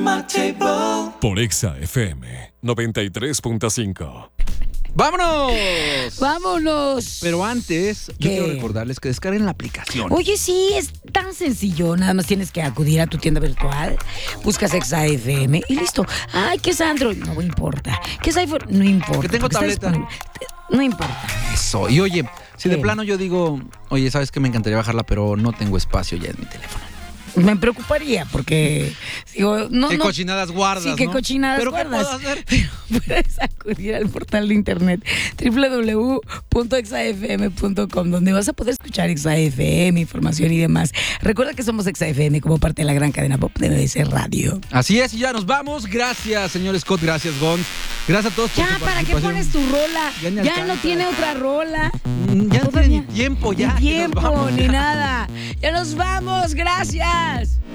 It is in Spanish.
Por Exa FM 93.5. ¡Vámonos! ¡Vámonos! Pero antes, yo quiero recordarles que descarguen la aplicación. Oye, sí, es tan sencillo. Nada más tienes que acudir a tu tienda virtual, buscas Exa FM y listo. Ay, ¿qué es Android? No importa. ¿Qué es iPhone? No importa. Que tengo tableta. No importa. Eso. Y oye, si de plano yo digo, oye, ¿sabes qué? Me encantaría bajarla, pero no tengo espacio ya en mi teléfono. Me preocuparía porque digo, ¿Qué cochinadas guardas? Sí, qué ¿no? cochinadas ¿Pero guardas. qué puedo hacer? Pero puedes acudir al portal de internet www.exafm.com, donde vas a poder escuchar Exa FM, información y demás. Recuerda que somos Exa FM como parte de la gran cadena pop de MBC Radio. Así es, y ya nos vamos. Gracias, señor Scott. Gracias, Gons. Gracias a todos por Ya, su ¿para qué participación. pones tu rola? Ya Ya no tiene otra rola. Ya no tiene ni tiempo, ya. Ni que nos tiempo, vamos. ni nada. Ya nos vamos, gracias.